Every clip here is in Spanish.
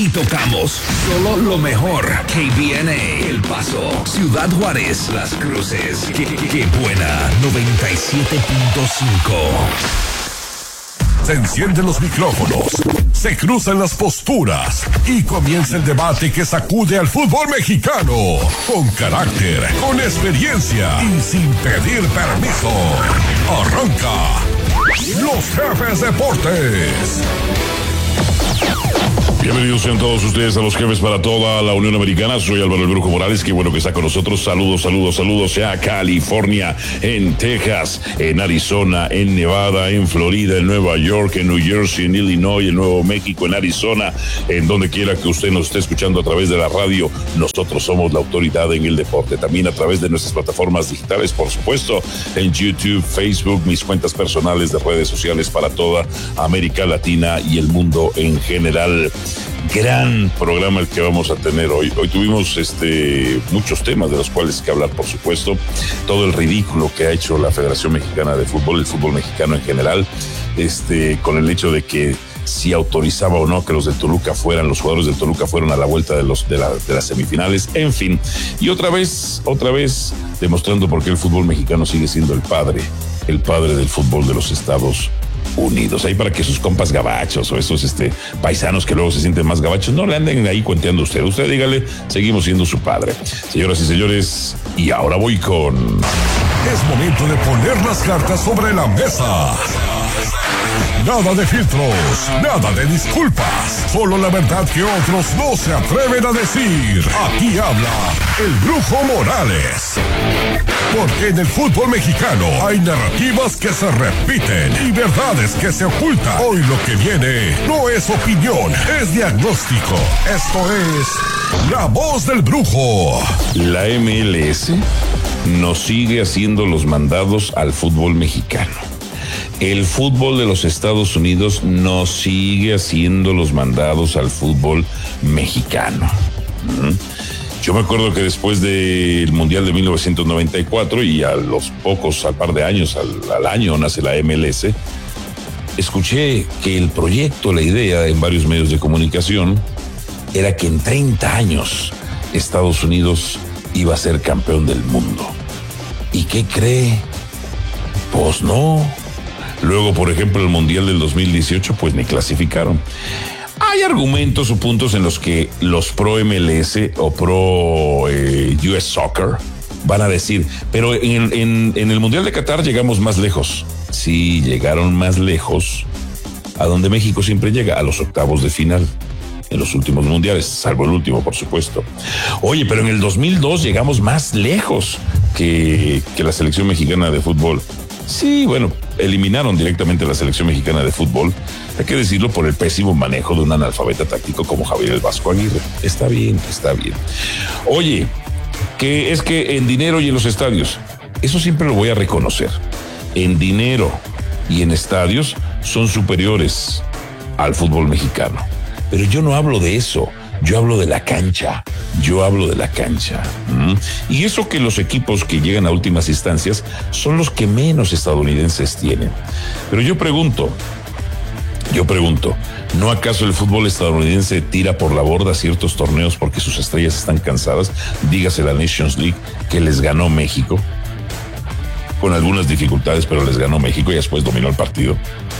Aquí tocamos solo lo mejor. KBNA, El Paso, Ciudad Juárez, Las Cruces. Qué buena. 97.5. Se encienden los micrófonos, se cruzan las posturas y comienza el debate que sacude al fútbol mexicano. Con carácter, con experiencia y sin pedir permiso. Arranca Los Jefes Deportes. Bienvenidos sean todos ustedes a Los Jefes para toda la Unión Americana. Soy Álvaro El Brujo Morales, qué bueno que está con nosotros. Saludos a California, en Texas, en Arizona, en Nevada, en Florida, en Nueva York, en New Jersey, en Illinois, en Nuevo México, en Arizona, en donde quiera que usted nos esté escuchando a través de la radio. Nosotros somos la autoridad en el deporte. También a través de nuestras plataformas digitales, por supuesto, en YouTube, Facebook, mis cuentas personales de redes sociales para toda América Latina y el mundo en general. Gran programa el que vamos a tener hoy. Hoy tuvimos muchos temas de los cuales hay que hablar, por supuesto. Todo el ridículo que ha hecho la Federación Mexicana de Fútbol, el fútbol mexicano en general, con el hecho de que si autorizaba o no que los jugadores del Toluca fueran a la vuelta de las semifinales, en fin. Y otra vez demostrando por qué el fútbol mexicano sigue siendo el padre del fútbol de los Estados Unidos. Ahí para que sus compas gabachos o esos paisanos que luego se sienten más gabachos no le anden ahí cuenteando a usted. Usted dígale, seguimos siendo su padre. Señoras y señores, y ahora voy con... Es momento de poner las cartas sobre la mesa. Nada de filtros, nada de disculpas, solo la verdad que otros no se atreven a decir. Aquí habla el Brujo Morales. Porque en el fútbol mexicano hay narrativas que se repiten y verdades que se ocultan. Hoy lo que viene no es opinión, es diagnóstico. Esto es La Voz del Brujo. La MLS nos sigue haciendo los mandados al fútbol mexicano. El fútbol de los Estados Unidos nos sigue haciendo los mandados al fútbol mexicano. Yo me acuerdo que después del Mundial de 1994 y al par de años, al año nace la MLS, escuché que el proyecto, la idea en varios medios de comunicación era que en 30 años Estados Unidos iba a ser campeón del mundo. ¿Y qué cree? Pues no. Luego, por ejemplo, el Mundial del 2018, pues ni clasificaron. Hay argumentos o puntos en los que los pro MLS o pro US Soccer van a decir, pero en el Mundial de Qatar llegamos más lejos. Sí, llegaron más lejos a donde México siempre llega, a los octavos de final. En los últimos mundiales, salvo el último, por supuesto. Oye, pero en el 2002 llegamos más lejos que la selección mexicana de fútbol. Sí, bueno, eliminaron directamente a la selección mexicana de fútbol, hay que decirlo, por el pésimo manejo de un analfabeta táctico como Javier El Vasco Aguirre. Está bien. Oye, que es que en dinero y en los estadios, eso siempre lo voy a reconocer. En dinero y en estadios son superiores al fútbol mexicano. Pero yo no hablo de eso, yo hablo de la cancha. Y eso que los equipos que llegan a últimas instancias son los que menos estadounidenses tienen. Pero yo pregunto, ¿no acaso el fútbol estadounidense tira por la borda ciertos torneos porque sus estrellas están cansadas? Dígase la Nations League, que les ganó México, con algunas dificultades, pero les ganó México y después dominó el partido.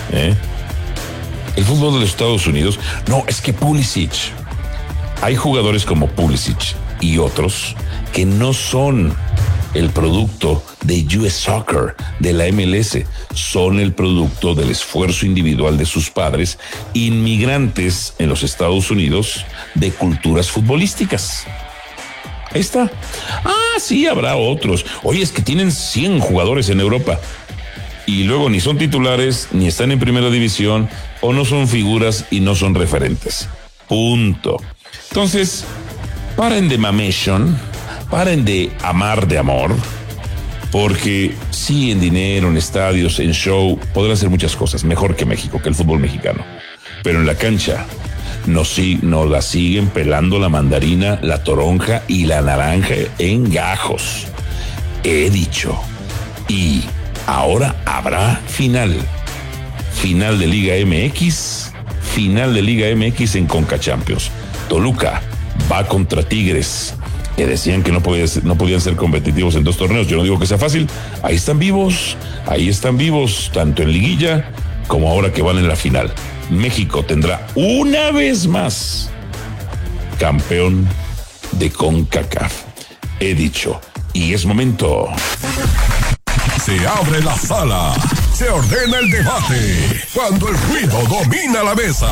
El fútbol de los Estados Unidos, no, es que Pulisic, hay jugadores como Pulisic y otros que no son el producto de US Soccer, de la MLS, son el producto del esfuerzo individual de sus padres, inmigrantes en los Estados Unidos de culturas futbolísticas. Ahí está. Sí, habrá otros. Oye, es que tienen 100 jugadores en Europa y luego ni son titulares, ni están en primera división, o no son figuras y no son referentes. Punto. Entonces, paren de mamation, paren de amar de amor, porque sí, en dinero, en estadios, en show, podrán hacer muchas cosas mejor que México, que el fútbol mexicano. Pero en la cancha nos la siguen pelando la mandarina, la toronja y la naranja en gajos. He dicho. Y ahora habrá final de Liga MX, final de Liga MX en Conca Champions. Toluca va contra Tigres, que decían que no podían ser competitivos en 2 torneos. Yo no digo que sea fácil. Ahí están vivos, tanto en liguilla como ahora que van en la final. México tendrá una vez más campeón de CONCACAF. He dicho, y es momento. Se abre la sala, se ordena el debate, cuando el ruido domina la mesa.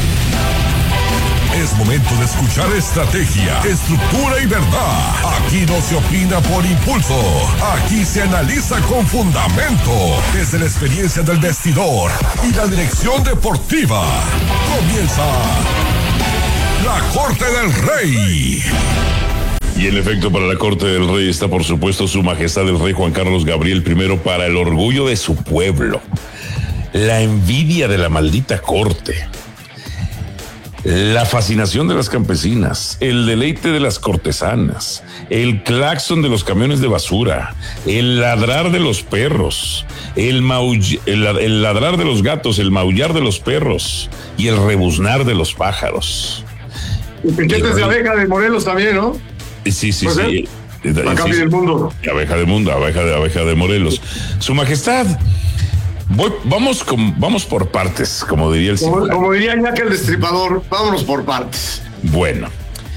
Es momento de escuchar estrategia, estructura y verdad. Aquí no se opina por impulso. Aquí se analiza con fundamento. Desde la experiencia del vestidor y la dirección deportiva. Comienza la Corte del Rey. Y en efecto, para la Corte del Rey está, por supuesto, Su Majestad el Rey Juan Carlos Gabriel I, para el orgullo de su pueblo, la envidia de la maldita Corte, la fascinación de las campesinas, el deleite de las cortesanas, el claxon de los camiones de basura, el ladrar de los perros, el ladrar de los gatos, el maullar de los perros y el rebuznar de los pájaros. Y piquetes de abeja de Morelos también, ¿no? Sí. Pues la cambia del mundo. Abeja de Morelos. Su Majestad, vamos por partes, como diría el señor. Como diría Jack el Destripador, vámonos por partes. Bueno,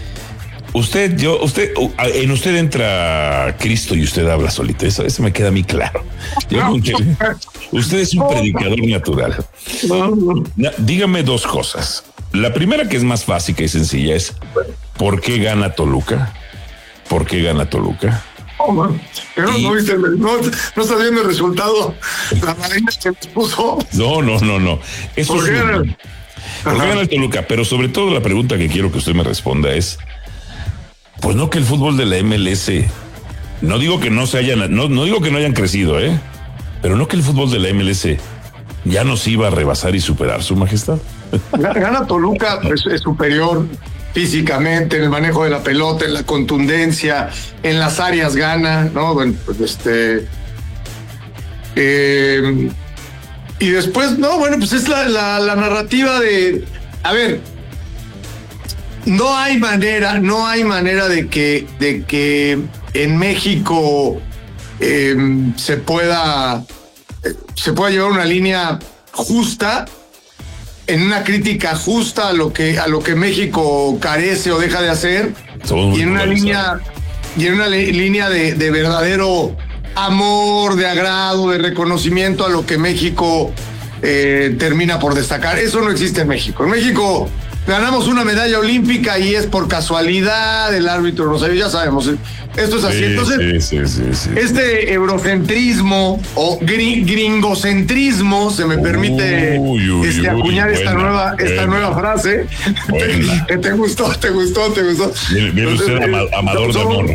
en usted entra Cristo y usted habla solito. Eso me queda a mí claro. Usted es un predicador natural. Dígame 2 cosas. La primera, que es más básica y sencilla, es ¿por qué gana Toluca? ¿Por qué gana Toluca? Pero no estás viendo el resultado. La marina se nos puso. No. Eso ¿Por qué gana el Toluca? Pero sobre todo la pregunta que quiero que usted me responda es, pues no que el fútbol de la MLS, no digo que no digo que no hayan crecido, pero no que el fútbol de la MLS ya nos iba a rebasar y superar, Su Majestad. Gana Toluca, es superior físicamente, en el manejo de la pelota, en la contundencia, en las áreas gana, ¿no? Bueno, pues y después, pues es la narrativa de, a ver, no hay manera de que en México se pueda llevar una línea justa, en una crítica justa a lo que México carece o deja de hacer, y en una línea de verdadero amor, de agrado, de reconocimiento a lo que México termina por destacar. Eso no existe en México. En México ganamos una medalla olímpica y es por casualidad, el árbitro no sabe, ya sabemos, esto es así. Sí, entonces, sí. este eurocentrismo o gringocentrismo, se me permite acuñar esta nueva frase. ¿Te gustó? Viene usted amador de amor.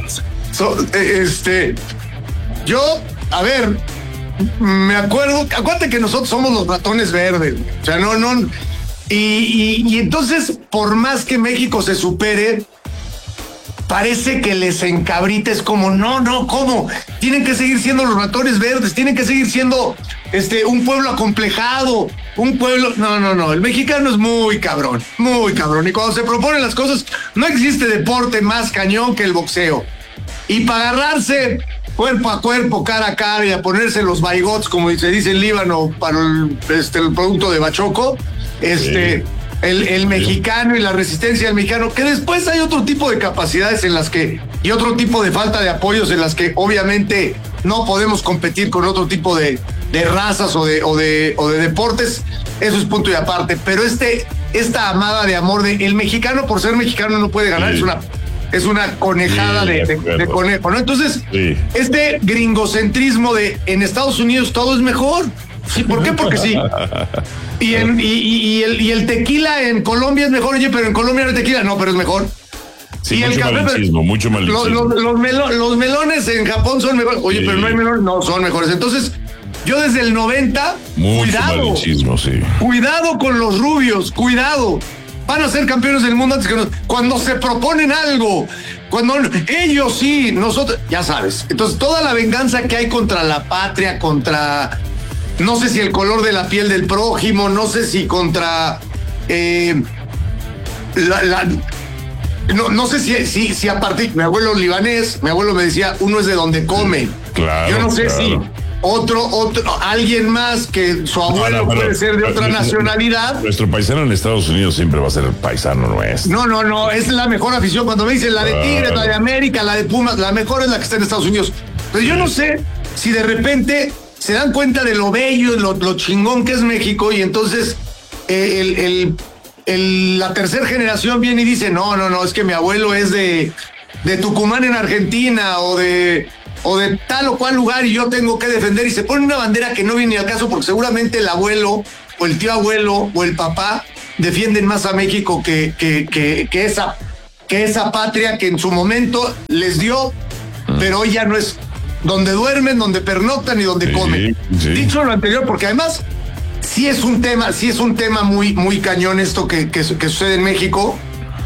Yo, a ver, acuérdate que nosotros somos los ratones verdes, o sea, no. Y entonces, por más que México se supere, parece que les encabrita, es como, no, ¿cómo? Tienen que seguir siendo los ratones verdes, tienen que seguir siendo un pueblo acomplejado, un pueblo... No, el mexicano es muy cabrón, y cuando se proponen las cosas, no existe deporte más cañón que el boxeo. Y para agarrarse cuerpo a cuerpo, cara a cara, y a ponerse los baigots, como se dice en Líbano, para el producto de Bachoco, el mexicano y la resistencia del mexicano, que después hay otro tipo de capacidades y otro tipo de falta de apoyos en las que obviamente no podemos competir con otro tipo de razas o de deportes. Eso es punto y aparte, pero esta amada de amor el mexicano por ser mexicano no puede ganar, es una conejada de conejo, ¿no? Entonces, este gringocentrismo en Estados Unidos todo es mejor. Sí, ¿por qué? Porque sí. Y el tequila en Colombia es mejor, oye, pero en Colombia no hay tequila, no, pero es mejor. Sí, y mucho malinchismo. Los melones en Japón son mejores, oye, pero no hay melones, no, son mejores. Entonces, yo desde el 90, cuidado con los rubios, cuidado. Van a ser campeones del mundo antes que nosotros. Cuando se proponen algo, cuando ellos sí, nosotros, ya sabes. Entonces, toda la venganza que hay contra la patria, contra, no sé si el color de la piel del prójimo, no sé si contra No sé si aparte, mi abuelo libanés, mi abuelo me decía, uno es de donde come. Claro, yo no sé claro. si alguien más que su abuelo puede ser de otra nacionalidad. Nuestro paisano en Estados Unidos siempre va a ser el paisano nuestro. No, es la mejor afición. Cuando me dicen la de Tigres, la de América, la de Pumas, la mejor es la que está en Estados Unidos. Pero yo no sé si de repente se dan cuenta de lo bello, lo chingón que es México, y entonces la tercera generación viene y dice, no, es que mi abuelo es de Tucumán en Argentina, o de tal o cual lugar, y yo tengo que defender, y se pone una bandera que no viene ni al caso, porque seguramente el abuelo, o el tío abuelo, o el papá, defienden más a México que esa patria que en su momento les dio, pero hoy ya no es donde duermen, donde pernoctan y donde comen. Sí. Dicho lo anterior, porque además sí es un tema muy, muy cañón esto que sucede en México.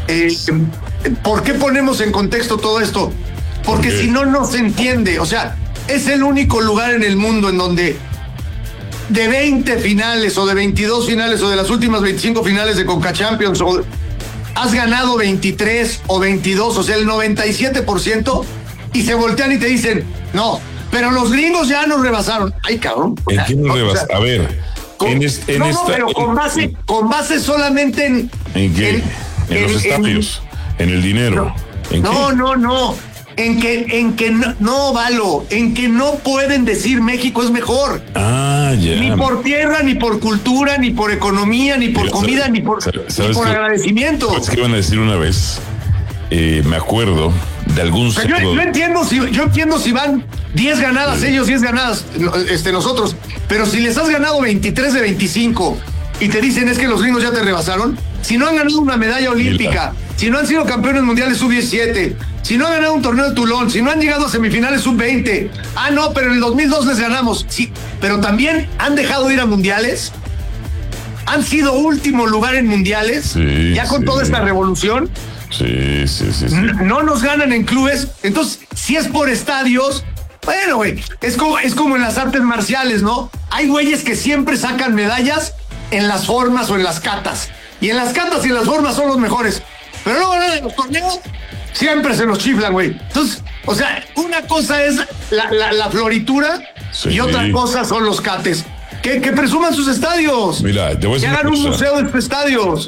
¿Por qué ponemos en contexto todo esto? Porque si no se entiende. O sea, es el único lugar en el mundo en donde de 20 finales o de 22 finales o de las últimas 25 finales de Conca Champions has ganado 23 o 22, o sea, el 97%, y se voltean y te dicen, no, pero los gringos ya nos rebasaron. Ay, cabrón. ¿En qué nos rebasaron? A ver. Pero con base solamente en qué? En los estadios, en el dinero. No. En que no, Valo, en que no pueden decir México es mejor. Ah, ya. Ni por tierra, ni por cultura, ni por economía, ni por comida, ni por agradecimiento. ¿Sabes qué iban a decir una vez? Me acuerdo de algún yo entiendo si van 10 ganadas ellos, 10 ganadas nosotros, pero si les has ganado 23 de 25 y te dicen es que los gringos ya te rebasaron, si no han ganado una medalla olímpica, si no han sido campeones mundiales sub-17, si no han ganado un torneo de Toulon, si no han llegado a semifinales sub-20, no, pero en el 2002 les ganamos, sí, pero también han dejado de ir a mundiales, han sido último lugar en mundiales, con toda esta revolución. Sí. No nos ganan en clubes, entonces si es por estadios, bueno, güey, es como en las artes marciales, ¿no? Hay güeyes que siempre sacan medallas en las formas o en las catas, y en las catas y en las formas son los mejores, pero luego en los torneos siempre se los chiflan, güey. Entonces, o sea, una cosa es la floritura y otra cosa son los cates. Que presuman sus estadios. Mira, te voy a decir que hagan un museo de estadios.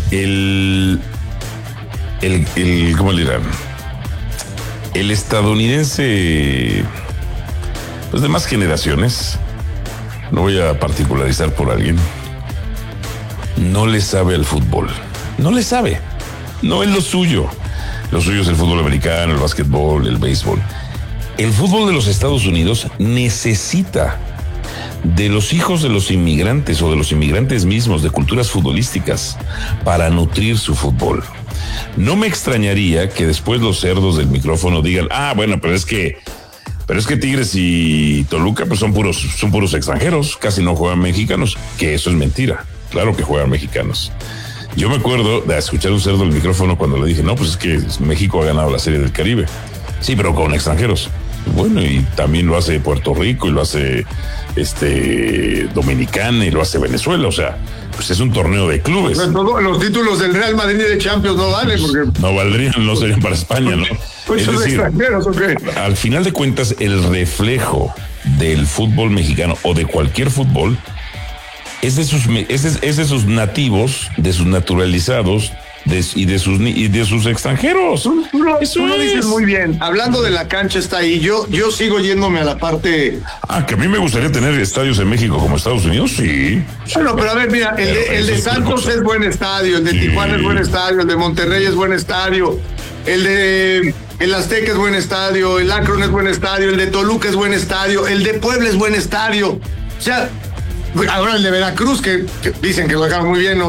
¿Cómo le dirán? El estadounidense, pues de más generaciones, no voy a particularizar por alguien, no le sabe al fútbol. No le sabe. No es lo suyo. Lo suyo es el fútbol americano, el básquetbol, el béisbol. El fútbol de los Estados Unidos necesita de los hijos de los inmigrantes o de los inmigrantes mismos de culturas futbolísticas para nutrir su fútbol. No me extrañaría que después los cerdos del micrófono digan, bueno, pero es que Tigres y Toluca pues son puros extranjeros, casi no juegan mexicanos, que eso es mentira. Claro que juegan mexicanos. Yo me acuerdo de escuchar un cerdo del micrófono cuando le dije, no, pues es que México ha ganado la Serie del Caribe. Sí, pero con extranjeros. Bueno, y también lo hace Puerto Rico y lo hace Dominicana y lo hace Venezuela. O sea, pues es un torneo de clubes. Los títulos del Real Madrid y de Champions no valen porque no valdrían, no serían para España, ¿no? Pues es decir, extranjeros, okay. Al final de cuentas, el reflejo del fútbol mexicano o de cualquier fútbol es de sus nativos, de sus naturalizados y de sus extranjeros. Tú lo dices muy bien. Hablando de la cancha está ahí. Yo sigo yéndome a la parte. Que a mí me gustaría tener estadios en México como Estados Unidos, sí. Bueno, pero a ver, mira, el de Santos es buen estadio, el de Tijuana es buen estadio, el de Monterrey es buen estadio, el Azteca es buen estadio, el Akron es buen estadio, el de Toluca es buen estadio, el de Puebla es buen estadio. O sea, ahora el de Veracruz, que dicen que lo dejaron muy bien,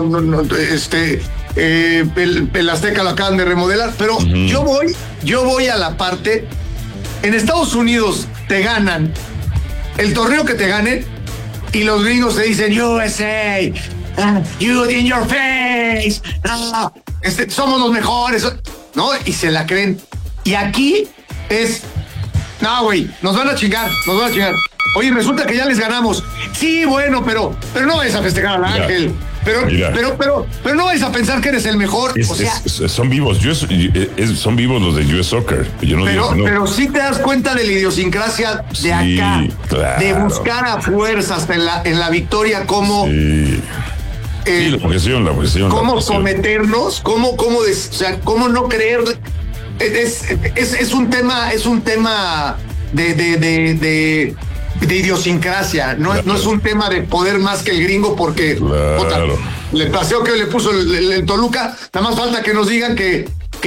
el Azteca lo acaban de remodelar, pero yo voy a la parte. En Estados Unidos te ganan el torneo que te ganen y los gringos te dicen USA, you in your face, somos los mejores, ¿no? Y se la creen. Y aquí es, no, güey, nos van a chingar. Oye, resulta que ya les ganamos. Sí, bueno, pero no vayas a festejar al Ángel. Pero no vais a pensar que eres el mejor. Son vivos. Son vivos los de US Soccer. Yo no digo que no. Pero sí te das cuenta de la idiosincrasia de acá. Claro. De buscar a fuerza hasta en la victoria cómo... la presión. Cómo someternos, cómo no creer. Es un tema de idiosincrasia, no es un tema de poder más que el gringo, porque le paseo que le puso el Toluca, nada más falta que nos digan que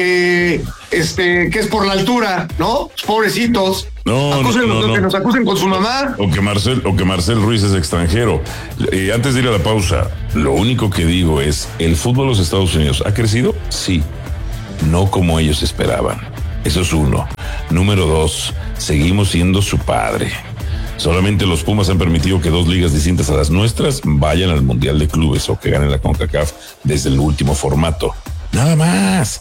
es por la altura, ¿no? Pobrecitos. Que nos acusen con su mamá. O que Marcel Ruiz es extranjero. Antes de ir a la pausa, lo único que digo es, ¿el fútbol de los Estados Unidos ha crecido? Sí. No como ellos esperaban. Eso es uno. Número 2, seguimos siendo su padre. Solamente los Pumas han permitido que 2 ligas distintas a las nuestras vayan al Mundial de Clubes o que ganen la CONCACAF desde el último formato. Nada más.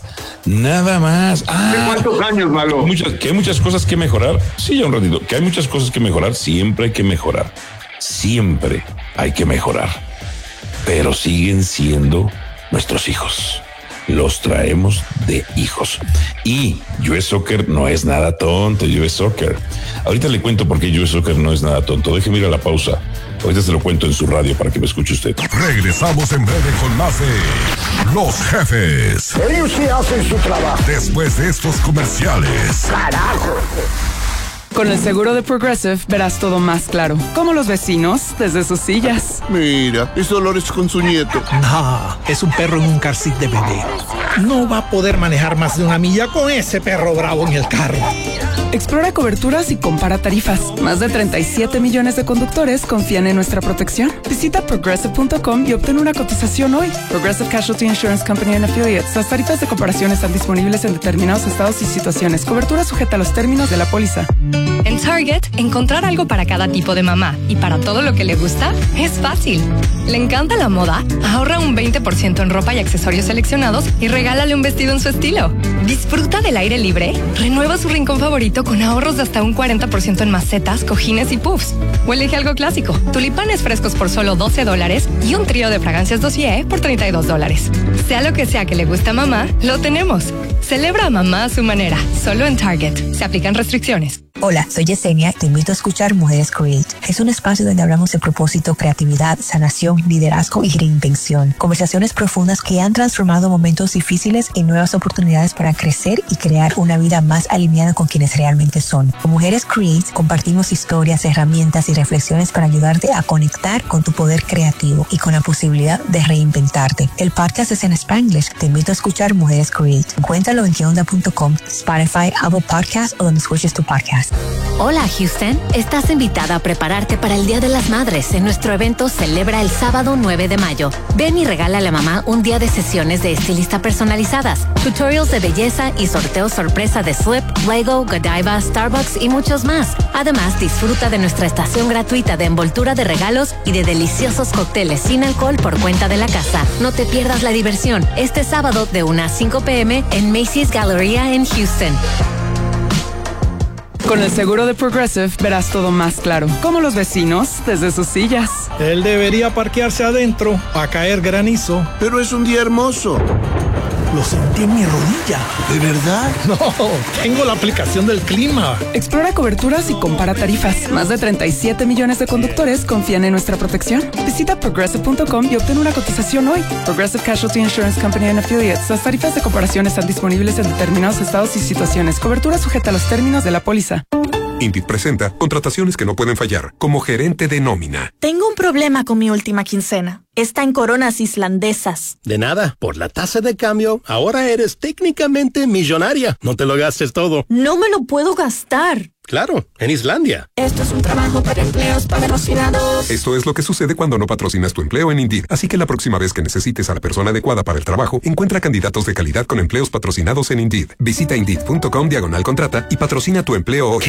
¿Cuántos años, Malo? Que hay muchas cosas que mejorar. Sí, ya un ratito. Que hay muchas cosas que mejorar. Siempre hay que mejorar. Siempre hay que mejorar. Pero siguen siendo nuestros hijos. Los traemos de hijos. Y US Soccer no es nada tonto, US Soccer. Ahorita le cuento por qué US Soccer no es nada tonto. Déjeme ir a la pausa. Ahorita se lo cuento en su radio para que me escuche usted. Regresamos en breve con más de Los Jefes. Ellos sí hacen su trabajo. Después de estos comerciales. ¡Carajo! Con el seguro de Progressive verás todo más claro, como los vecinos desde sus sillas. Mira, es Dolores con su nieto. No, es un perro en un car seat de bebé. No va a poder manejar más de 1 milla con ese perro bravo en el carro. Explora coberturas y compara tarifas. Más de 37 millones de conductores confían en nuestra protección. Visita progressive.com y obtén una cotización hoy. Progressive Casualty Insurance Company and Affiliates. Las tarifas de comparación están disponibles en determinados estados y situaciones. Cobertura sujeta a los términos de la póliza. En Target, encontrar algo para cada tipo de mamá y para todo lo que le gusta es fácil. ¿Le encanta la moda? Ahorra un 20% en ropa y accesorios seleccionados y regálale un vestido en su estilo. ¿Disfruta del aire libre? Renueva su rincón favorito con ahorros de hasta un 40% en macetas, cojines y puffs. O elige algo clásico, tulipanes frescos por solo $12 y un trío de fragancias Dossier por $32. Sea lo que sea que le guste a mamá, lo tenemos. Celebra a mamá a su manera, solo en Target. Se aplican restricciones. Hola, soy Yesenia y te invito a escuchar Mujeres Create. Es un espacio donde hablamos de propósito, creatividad, sanación, liderazgo y reinvención. Conversaciones profundas que han transformado momentos difíciles en nuevas oportunidades para crecer y crear una vida más alineada con quienes realmente son. Con Mujeres Create compartimos historias, herramientas y reflexiones para ayudarte a conectar con tu poder creativo y con la posibilidad de reinventarte. El podcast es en Spanglish. Te invito a escuchar Mujeres Create. Encuéntralo en queonda.com, Spotify, Apple Podcasts o donde escuches tu podcast. Hola Houston, estás invitada a prepararte para el Día de las Madres en nuestro evento Celebra el sábado 9 de mayo. Ven y regálale a mamá un día de sesiones de estilista personalizadas, tutorials de belleza y sorteos sorpresa de Slip, Lego, Godiva, Starbucks y muchos más. Además, disfruta de nuestra estación gratuita de envoltura de regalos y de deliciosos cócteles sin alcohol por cuenta de la casa. No te pierdas la diversión este sábado de 1 a 5 p.m. en Macy's Galleria en Houston. Con el seguro de Progressive verás todo más claro, como los vecinos desde sus sillas. Él debería parquearse adentro a caer granizo. Pero es un día hermoso. Lo sentí en mi rodilla. ¿De verdad? No, tengo la aplicación del clima. Explora coberturas y compara tarifas. Más de 37 millones de conductores confían en nuestra protección. Visita progressive.com y obtén una cotización hoy. Progressive Casualty Insurance Company and Affiliates. Las tarifas de comparación están disponibles en determinados estados y situaciones. Cobertura sujeta a los términos de la póliza. Indeed presenta contrataciones que no pueden fallar, como gerente de nómina. Tengo un problema con mi última quincena. Está en coronas islandesas. De nada, por la tasa de cambio, ahora eres técnicamente millonaria. No te lo gastes todo. No me lo puedo gastar. Claro, en Islandia. Esto es un trabajo para empleos patrocinados. Esto es lo que sucede cuando no patrocinas tu empleo en Indeed. Así que la próxima vez que necesites a la persona adecuada para el trabajo, encuentra candidatos de calidad con empleos patrocinados en Indeed. Visita Indeed.com/contrata y patrocina tu empleo hoy.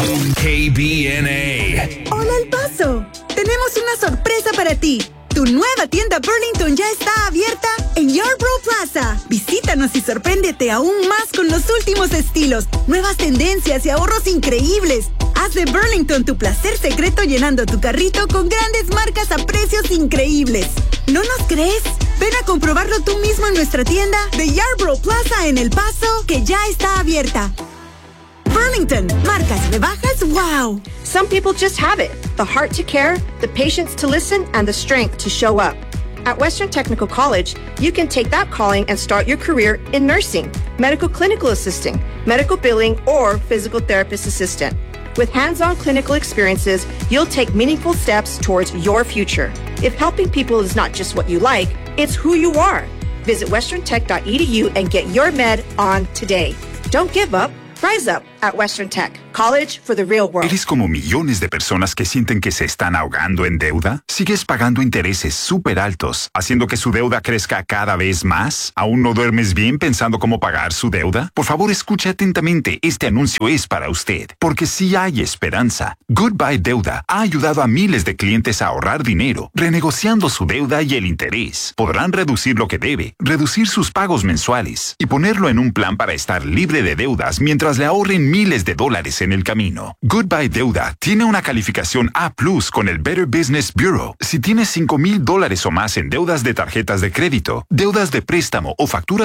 KBNA. Hola, El Paso. Tenemos una sorpresa para ti. Tu nueva tienda Burlington ya está abierta en Yarborough Plaza. Visítanos y sorpréndete aún más con los últimos estilos, nuevas tendencias y ahorros increíbles. Haz de Burlington tu placer secreto llenando tu carrito con grandes marcas a precios increíbles. ¿No nos crees? Ven a comprobarlo tú mismo en nuestra tienda de Yarborough Plaza en El Paso, que ya está abierta. Burlington, marcas rebajas, wow. Some people just have it. The heart to care, the patience to listen, and the strength to show up. At Western Technical College, you can take that calling and start your career in nursing, medical clinical assisting, medical billing, or physical therapist assistant. With hands-on clinical experiences, you'll take meaningful steps towards your future. If helping people is not just what you like, it's who you are. Visit westerntech.edu and get your med on today. Don't give up. Rise up at Western Tech. College for the real world. ¿Eres como millones de personas que sienten que se están ahogando en deuda? ¿Sigues pagando intereses súper altos, haciendo que su deuda crezca cada vez más? ¿Aún no duermes bien pensando cómo pagar su deuda? Por favor, escuche atentamente. Este anuncio es para usted, porque sí hay esperanza. Goodbye Deuda ha ayudado a miles de clientes a ahorrar dinero, renegociando su deuda y el interés. Podrán reducir lo que debe, reducir sus pagos mensuales y ponerlo en un plan para estar libre de deudas mientras le ahorren miles de dólares en el camino. Goodbye Deuda tiene una calificación A+ con el Better Business Bureau. Si tienes $5,000 o más en deudas de tarjetas de crédito, deudas de préstamo o facturas